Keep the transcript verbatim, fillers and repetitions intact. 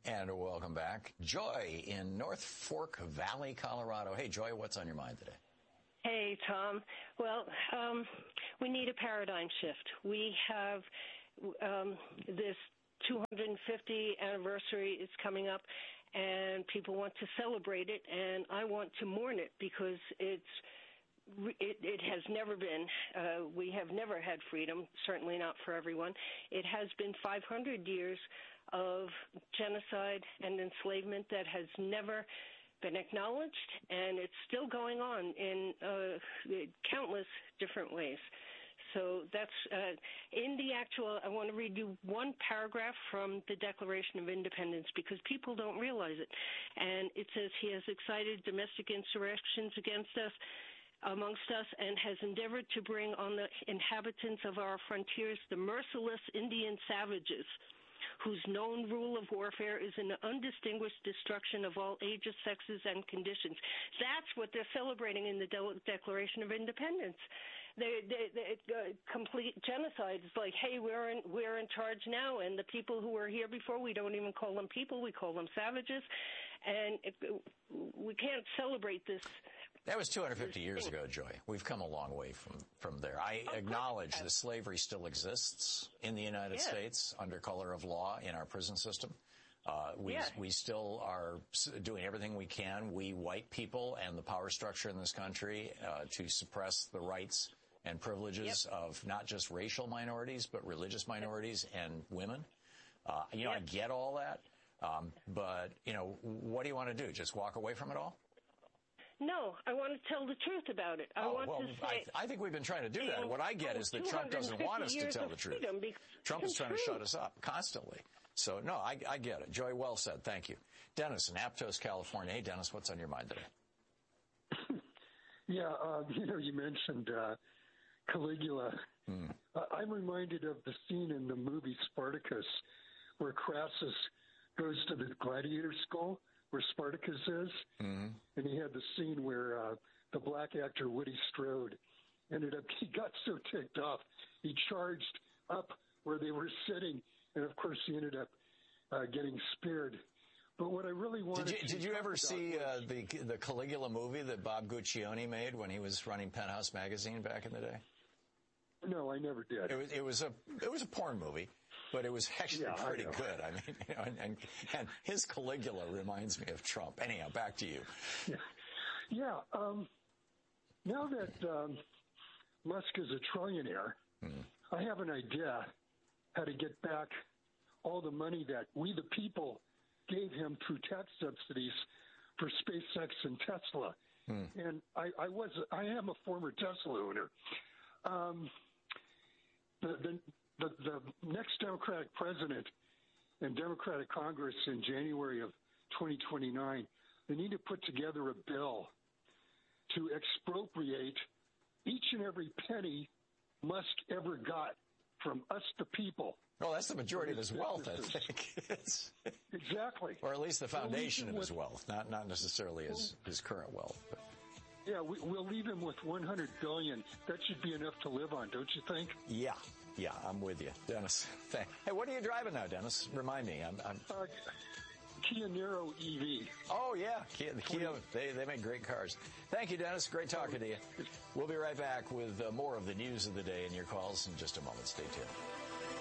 And welcome back. Joy in North Fork Valley, Colorado. Hey, Joy, what's on your mind today? Hey, Tom. Well, um, we need a paradigm shift. We have um, this two hundred fiftieth anniversary is coming up, and people want to celebrate it, and I want to mourn it because it's It, it has never been. Uh, we have never had freedom, certainly not for everyone. It has been five hundred years of genocide and enslavement that has never been acknowledged, and it's still going on in uh, countless different ways. So that's uh, in the actual, I want to read you one paragraph from the Declaration of Independence because people don't realize it. And it says, he has excited domestic insurrections against us, amongst us, and has endeavored to bring on the inhabitants of our frontiers the merciless Indian savages, whose known rule of warfare is an undistinguished destruction of all ages, sexes, and conditions. That's what they're celebrating in the De- Declaration of Independence. They, they, they, uh, complete genocide. It's like, hey, we're in, we're in charge now, and the people who were here before, we don't even call them people, we call them savages, and it, we can't celebrate this. That was two hundred fifty years ago, Joy. We've come a long way from, from there. I acknowledge that slavery still exists in the United yeah. States under color of law in our prison system. Uh, we, yeah. we still are doing everything we can, we white people and the power structure in this country, uh, to suppress the rights and privileges yep. of not just racial minorities, but religious minorities yep. and women. Uh, you know, yep. I get all that. Um, but, you know, what do you want to do? Just walk away from it all? No, I want to tell the truth about it. I oh, want well, to say, I, I think we've been trying to do that. What I get is that Trump doesn't want us to tell the truth. Trump is trying to shut us up constantly. So, no, I, I get it. Joy, well said. Thank you. Dennis in Aptos, California. Hey, Dennis, what's on your mind today? Yeah, uh, you know, you mentioned uh, Caligula. Hmm. Uh, I'm reminded of the scene in the movie Spartacus where Crassus goes to the gladiator school where Spartacus is, mm-hmm. and he had the scene where uh, the black actor Woody Strode ended up, he got so ticked off, he charged up where they were sitting, and of course he ended up uh, getting speared. But what I really wanted did you, to did you ever see uh, the the Caligula movie that Bob Guccione made when he was running Penthouse magazine back in the day? No, I never did. It was, it was a it was a porn movie. But it was actually yeah, pretty I good. I mean, you know, and, and, and his Caligula reminds me of Trump. Anyhow, back to you. Yeah. yeah um, now that um, Musk is a trillionaire, hmm. I have an idea how to get back all the money that we, the people, gave him through tax subsidies for SpaceX and Tesla. Hmm. And I, I was, I am a former Tesla owner. Um, the, the The, the next Democratic president and Democratic Congress in January of twenty twenty-nine, they need to put together a bill to expropriate each and every penny Musk ever got from us, the people. Well, that's the majority of his wealth, I think. Exactly. Or at least the foundation of his wealth, not not necessarily his, his current wealth. But. Yeah, we, we'll leave him with one hundred billion dollars. That should be enough to live on, don't you think? Yeah. Yeah, I'm with you, Dennis. Thanks. Hey, what are you driving now, Dennis? Remind me. I'm, I'm... Uh, Kia Niro E V. Oh, yeah. Kia, the Kia, they, they make great cars. Thank you, Dennis. Great talking to you. We'll be right back with uh, more of the news of the day and your calls in just a moment. Stay tuned.